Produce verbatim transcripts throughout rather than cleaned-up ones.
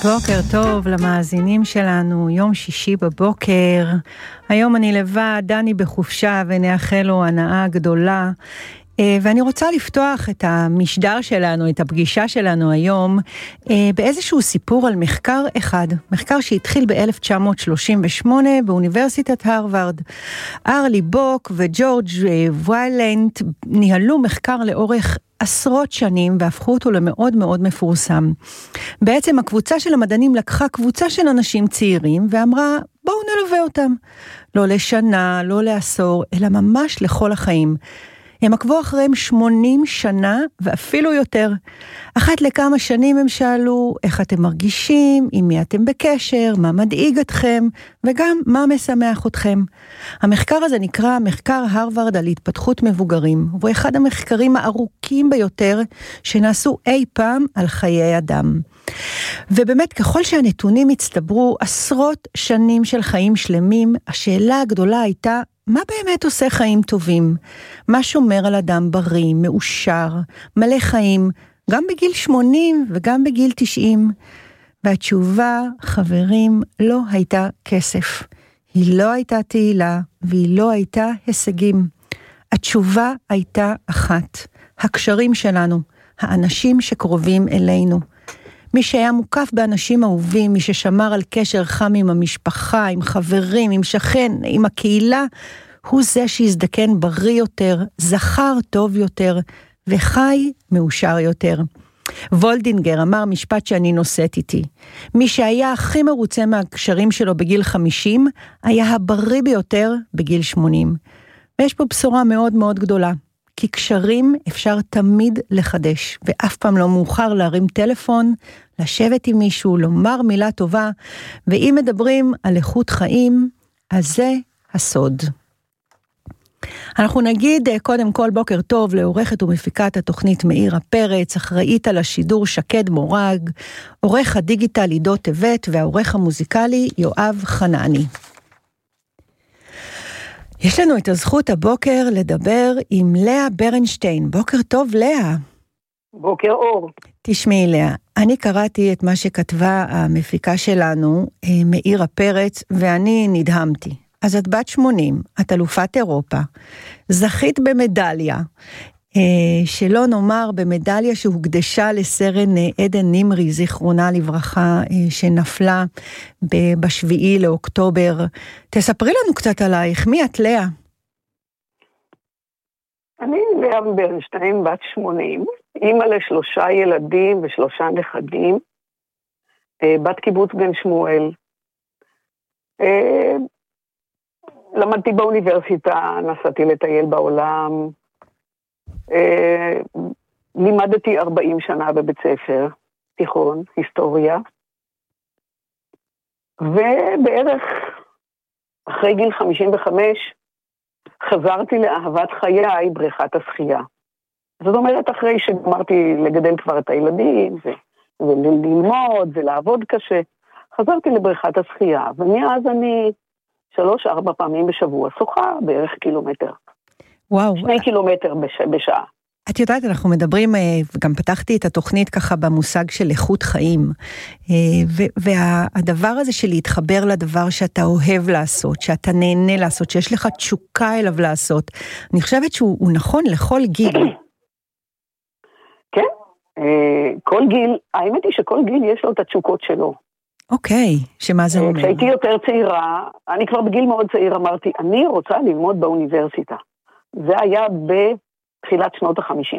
בוקר טוב למאזינים שלנו, יום שישי בבוקר. היום אני לבד, דני בחופשה ונאחל לו הנאה גדולה. ואני רוצה לפתוח את המשדר שלנו, את הפגישה שלנו היום, באיזשהו סיפור על מחקר אחד. מחקר שהתחיל ב-אלף תשע מאות שלושים ושמונה באוניברסיטת הרווארד. ארלי בוק וג'ורג' ויילנט ניהלו מחקר לאורך עשרות שנים והפכו אותו למאוד מאוד מפורסם. בעצם הקבוצה של המדענים לקחה קבוצה של אנשים צעירים ואמרה, בואו נלווה אותם. לא לשנה, לא לעשור, אלא ממש לכל החיים. הם עקבו אחריהם שמונים שנה ואפילו יותר. אחת לכמה שנים הם שאלו איך אתם מרגישים, עם מי אתם בקשר, מה מדאיג אתכם, וגם מה משמח אתכם. המחקר הזה נקרא מחקר הרווארד על התפתחות מבוגרים, והוא אחד המחקרים הארוכים ביותר שנעשו אי פעם על חיי אדם. ובאמת ככל שהנתונים הצטברו עשרות שנים של חיים שלמים, השאלה הגדולה הייתה, מה באמת עושה חיים טובים? מה שומר על אדם בריא, מאושר, מלא חיים, גם בגיל שמונים וגם בגיל תשעים? והתשובה, חברים, לא הייתה כסף. היא לא הייתה תהילה והיא לא הייתה הישגים. התשובה הייתה אחת, הקשרים שלנו, האנשים שקרובים אלינו. מי שהיה מוקף באנשים אהובים, מי ששמר על קשר חם עם המשפחה, עם חברים, עם שכן, עם הקהילה, הוא זה שיזדקן בריא יותר, זכר טוב יותר, וחי מאושר יותר. וולדינגר אמר משפט שאני נושאת איתי. מי שהיה הכי מרוצה מהקשרים שלו בגיל חמישים, היה הבריא ביותר בגיל שמונים. ויש פה בשורה מאוד מאוד גדולה. כי קשרים אפשר תמיד לחדש, ואף פעם לא מאוחר להרים טלפון, לשבת עם מישהו, לומר מילה טובה, ואם מדברים על איכות חיים, אז זה הסוד. אנחנו נגיד קודם כל בוקר טוב לעורכת ומפיקת התוכנית מאירה פרץ, אחראית על השידור שקד מורג, עורך הדיגיטל עידו טבת, והעורך המוזיקלי יואב חנני. יש לנו את הזכות הבוקר לדבר עם לאה ברנשטיין. בוקר טוב, לאה. בוקר אור. תשמעי, לאה, אני קראתי את מה שכתבה המפיקה שלנו, מאירה פרץ, ואני נדהמתי. אז את בת שמונים, את אלופת אירופה, זכית במדליה, שלא נאמר במדליה שהוקדשה לסרן עדן נימרי, זיכרונה לברכה, שנפלה בשביעי לאוקטובר. תספרי לנו קצת עלייך, מי את לאה? אני לאה ברנשטיין, בת שמונים, אימא לשלושה ילדים ושלושה נכדים, בת קיבוץ בן שמואל. למדתי באוניברסיטה, נסעתי לטייל בעולם, לימדתי ארבעים שנה בבית ספר, תיכון, היסטוריה, ובערך אחרי גיל חמישים וחמש חזרתי לאהבת חיי, בריכת השחייה. זאת אומרת, אחרי שגמרתי לגדל כבר את הילדים, וללמוד ולעבוד קשה, חזרתי לבריכת השחייה, ומאז אני שלוש, ארבע פעמים בשבוע, שוחה בערך קילומטר. וואו. שני קילומטר בש... בשעה. את יודעת, אנחנו מדברים, וגם פתחתי את התוכנית ככה במושג של איכות חיים, והדבר הזה של להתחבר לדבר שאתה אוהב לעשות, שאתה נהנה לעשות, שיש לך תשוקה אליו לעשות, אני חושבת שהוא נכון לכל גיל. כן, כל גיל, האמת היא שכל גיל יש לו את התשוקות שלו. אוקיי, שמה זה אומר? כשהייתי יותר צעירה, אני כבר בגיל מאוד צעיר אמרתי, אני רוצה ללמוד באוניברסיטה. זה היה בתחילת שנות החמישים.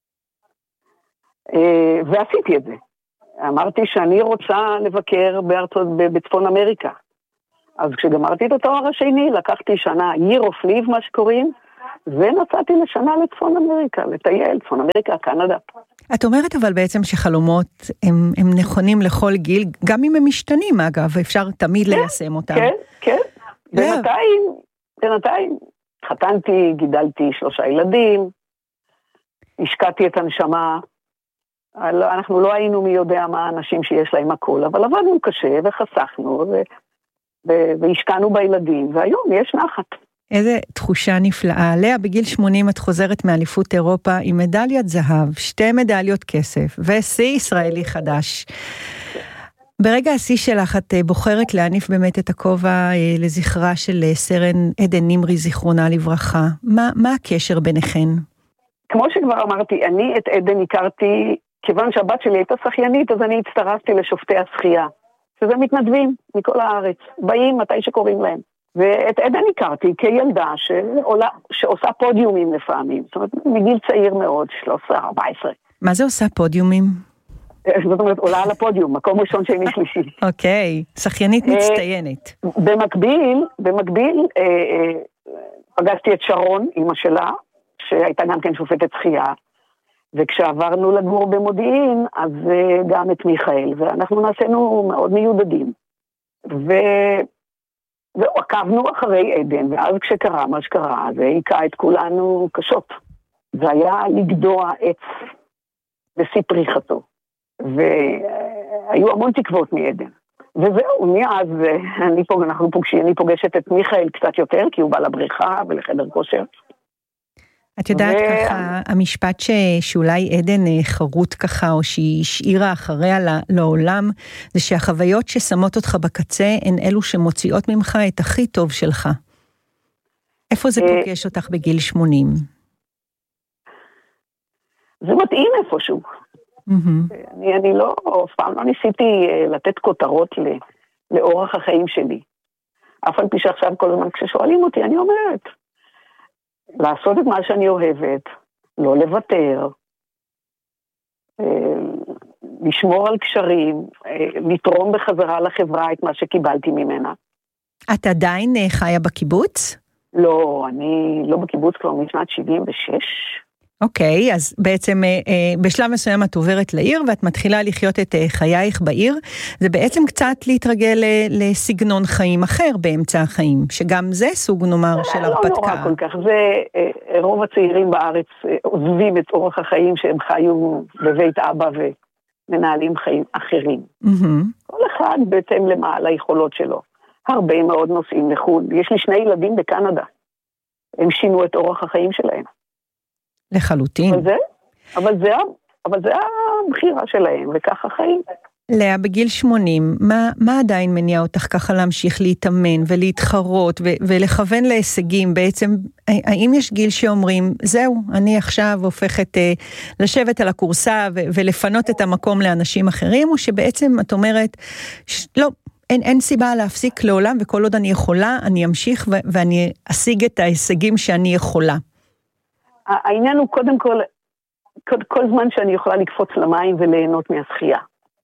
ועשיתי את זה. אמרתי שאני רוצה לבקר בארצות, בצפון אמריקה. אז כשגמרתי את התואר השני, לקחתי שנה year of leave, מה שקוראים, ונסעתי לשנה לצפון אמריקה, לטייל, צפון אמריקה, קנדה. את אומרת אבל בעצם שחלומות הם, הם נכונים לכל גיל, גם אם הם משתנים אגב, אפשר תמיד כן, ליישם אותם. כן, כן. בינתיים, בינתיים, חתנתי, גידלתי שלושה ילדים, השקעתי את הנשמה, אנחנו לא היינו מי יודע מה האנשים שיש להם הכל, אבל עבדנו קשה וחסכנו, ו... והשקענו בילדים, והיום יש נחת. איזה תחושה נפלאה. לאה, בגיל שמונים את חוזרת מאליפות אירופה עם מדליית זהב, שתי מדליות כסף, ושיא ישראלי חדש. ברגע השיא שלך את בוחרת להניף באמת את הכובע לזכרה של סרן עדן נמרי זיכרונה לברכה. מה, מה הקשר ביניכן? כמו שכבר אמרתי, אני את עדן הכרתי, כיוון שהבת שלי הייתה שחיינית, אז אני הצטרפתי לשופטי השחייה, שזה מתנדבים מכל הארץ, באים מתי שקוראים להם. ואת עדן הכרתי כילדה שעולה, שעושה פודיומים לפעמים, זאת אומרת, מגיל צעיר מאוד, שלוש עשרה ארבע עשרה. מה זה עושה פודיומים? זאת אומרת, עולה על הפודיום, מקום ראשון, שני, שלישי. אוקיי, שחיינית מצטיינת. במקביל, במקביל, פגשתי את שרון, אמא שלה, שהייתה גם כן שופטת שחייה, וכשעברנו לגור במודיעין, אז גם את מיכאל, ואנחנו נעשינו מאוד מיודדים. וזהו, עקבנו אחרי עדן, ואז כשקרה מה שקרה, זה היכה את כולנו קשות. זה היה לגדוע עץ בשיא פריחתו. והיו המון תקוות מעדן. וזהו, מאז אני פוג, אנחנו פוגשים, אני פוגשת את מיכאל קצת יותר, כי הוא בא לבריכה ולחדר כושר. את יודעת ו... ככה, המשפט ש... שאולי עדן חרוט ככה, או שהיא השאירה אחריה לעולם, זה שהחוויות ששמות אותך בקצה, הן אלו שמוציאות ממך את הכי טוב שלך. איפה זה פוגש אותך בגיל שמונים? זה מתאים איפשהו. אני, אני לא, אף פעם לא ניסיתי לתת כותרות לאורח החיים שלי. אף על פי שעכשיו כל הזמן כששואלים אותי, אני אומרת, לעשות את מה שאני אוהבת, לא לוותר, לשמור על קשרים, לתרום בחזרה לחברה את מה שקיבלתי ממנה. את עדיין חיה בקיבוץ? לא, אני לא בקיבוץ כבר משנת שבעים ושש. אוקיי, אז בעצם בשלב מסוים את עוברת לעיר, ואת מתחילה לחיות את חייך בעיר, זה בעצם קצת להתרגל לסגנון חיים אחר באמצע החיים, שגם זה סוג נאמר של הרפתקה. לא נורא כל כך, זה רוב הצעירים בארץ עוזבים את אורח החיים שהם חיו בבית אבא ומנהלים חיים אחרים. כל אחד בהתאם למעל היכולות שלו. הרבה מאוד נוסעים לחו"ל, יש לי שני ילדים בקנדה, הם שינו את אורח החיים שלהם. לחלוטין. אבל זה, אבל זה, אבל זה הבחירה שלהם, וככה חיים. לאה, בגיל שמונים, מה, מה עדיין מניע אותך ככה להמשיך להתאמן ולהתחרות ו- ולכוון להישגים? בעצם, האם יש גיל שאומרים, זהו, אני עכשיו הופכת אה, לשבת על הקורסה ו- ולפנות את המקום לאנשים אחרים, או שבעצם את אומרת, ש- לא, אין, אין סיבה להפסיק לעולם, וכל עוד אני יכולה, אני אמשיך ו- ואני אשיג את ההישגים שאני יכולה. העניין הוא קודם כל, כל, כל זמן שאני יכולה לקפוץ למים וליהנות מהשחייה.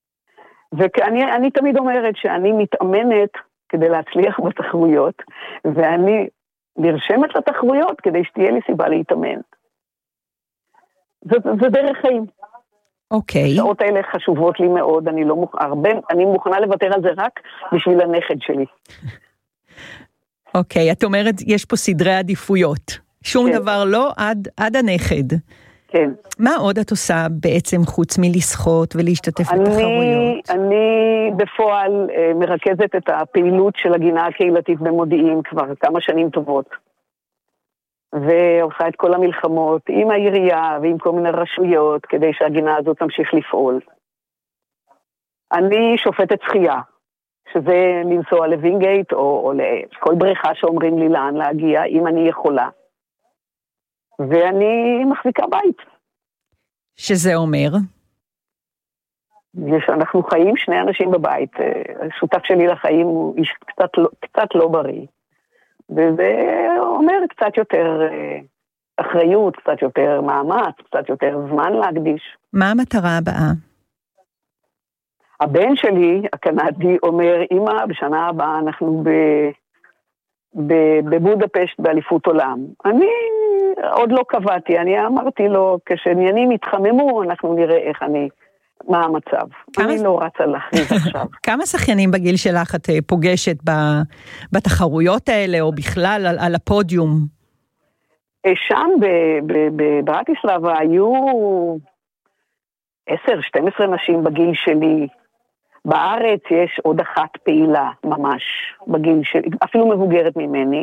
ואני אני תמיד אומרת שאני מתאמנת כדי להצליח בתחרויות, ואני נרשמת לתחרויות כדי שתהיה לי סיבה להתאמן. זה, זה דרך חיים. אוקיי. Okay. השעות האלה חשובות לי מאוד, אני, לא מוכ... הרבה, אני מוכנה לוותר על זה רק בשביל הנכד שלי. אוקיי, okay, את אומרת, יש פה סדרי עדיפויות. שום כן. דבר לא עד, עד הנכד. כן. מה עוד את עושה בעצם חוץ מלשחות ולהשתתף אני, בתחרויות? אני בפועל מרכזת את הפעילות של הגינה הקהילתית במודיעין כבר כמה שנים טובות. ועושה את כל המלחמות עם העירייה ועם כל מיני רשויות כדי שהגינה הזאת תמשיך לפעול. אני שופטת שחייה, שזה לנסוע לווינגייט או, או לכל בריכה שאומרים לי לאן להגיע, אם אני יכולה. ואני מחזיקה בית. שזה אומר? יש, אנחנו חיים שני אנשים בבית. השותף שלי לחיים הוא איש קצת לא, קצת לא בריא. וזה אומר קצת יותר אחריות, קצת יותר מאמץ, קצת יותר זמן להקדיש. מה המטרה הבאה? הבן שלי, הקנדי, אומר, אמא, בשנה הבאה אנחנו ב... בבודפשט באליפות עולם. אני עוד לא קבעתי, אני אמרתי לו, כשעניינים יתחממו, אנחנו נראה איך אני, מה המצב. כמה... אני לא רצה להכריז עכשיו. כמה שחיינים בגיל שלך את פוגשת בתחרויות האלה, או בכלל על, על הפודיום? שם בברטיסלבה היו עשר שתים עשרה נשים בגיל שלי, בארץ יש עוד אחת פעילה ממש בגיל שלי, אפילו מבוגרת ממני.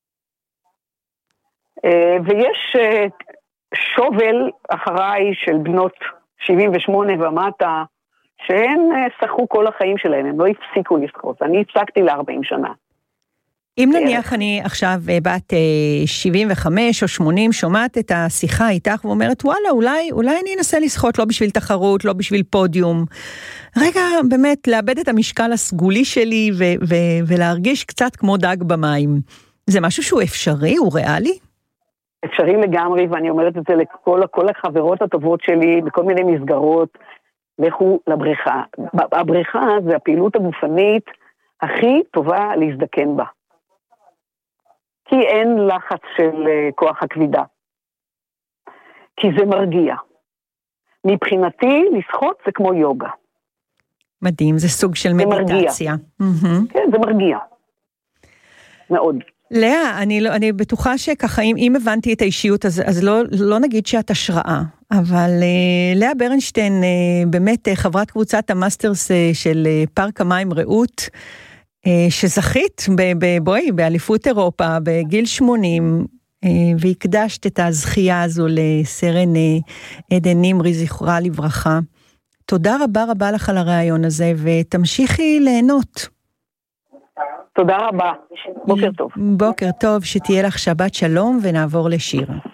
ויש שובל אחריי של בנות שבעים ושמונה ומטה, שהן שחו כל החיים שלהן, הן לא הפסיקו לשחות. אני הפסקתי ל-ארבעים שנה. אם נניח אני עכשיו בת שבעים וחמש או שמונים, שומעת את השיחה איתך ואומרת, וואלה, אולי, אולי אני אנסה לשחות, לא בשביל תחרות, לא בשביל פודיום. רגע, באמת, לאבד את המשקל הסגולי שלי ו- ו- ולהרגיש קצת כמו דג במים. זה משהו שהוא אפשרי, הוא ריאלי? אפשרי לגמרי, ואני אומרת את זה לכל כל החברות הטובות שלי, בכל מיני מסגרות, לכו לבריכה. הבריכה זה הפעילות הגופנית הכי טובה להזדקן בה. כי אין לחץ של כוח הכבידה. כי זה מרגיע. מבחינתי, לשחות זה כמו יוגה. מדהים, זה סוג של מדיטציה. כן, זה מרגיע. מאוד. לאה, אני, לא, אני בטוחה שככה, אם, אם הבנתי את האישיות, אז, אז לא, לא נגיד שאת השראה, אבל uh, לאה ברנשטיין, uh, באמת uh, חברת קבוצת המאסטרס uh, של uh, פארק המים רעות, uh, שזכית, ב, ב, בואי, באליפות אירופה, בגיל שמונים, uh, והקדשת את הזכייה הזו לסרן uh, עדן נימרי, זכרה לברכה. תודה רבה רבה לך על הרעיון הזה, ותמשיכי ליהנות. תודה רבה, בוקר טוב. בוקר טוב, שתהיה לך שבת שלום ונעבור לשיר.